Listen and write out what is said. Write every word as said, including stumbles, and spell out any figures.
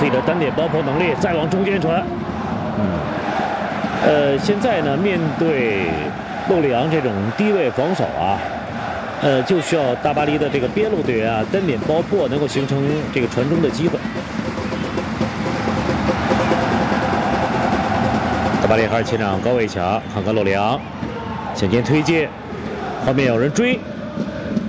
自己的单点爆破能力，再往中间传。嗯，呃，现在呢，面对陆里昂这种低位防守啊，呃，就需要大巴黎的这个边路队员啊，单点爆破能够形成这个传中的机会。大巴黎还是前场高位抢，看看陆里昂前进推进，后面有人追。